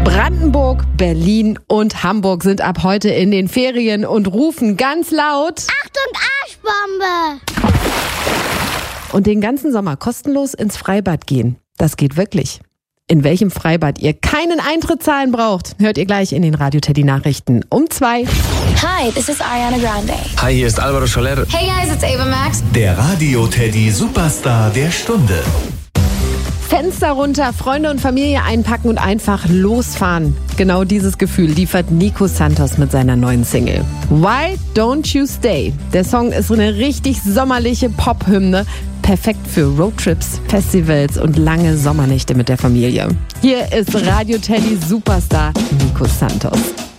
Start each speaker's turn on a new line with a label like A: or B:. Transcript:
A: Brandenburg, Berlin und Hamburg sind ab heute in den Ferien und rufen ganz laut:
B: Achtung, Arschbombe!
A: Und den ganzen Sommer kostenlos ins Freibad gehen. Das geht wirklich. In welchem Freibad ihr keinen Eintritt zahlen braucht, hört ihr gleich in den Radio Teddy Nachrichten um 2.
C: Hi, this is Ariana Grande.
D: Hi, hier ist Alvaro Soler.
C: Hey guys, it's Ava Max.
E: Der Radio Teddy Superstar der Stunde.
A: Fenster runter, Freunde und Familie einpacken und einfach losfahren. Genau dieses Gefühl liefert Nico Santos mit seiner neuen Single. Why Don't You Stay? Der Song ist eine richtig sommerliche Pop-Hymne. Perfekt für Roadtrips, Festivals und lange Sommernächte mit der Familie. Hier ist Radio Teddy Superstar Nico Santos.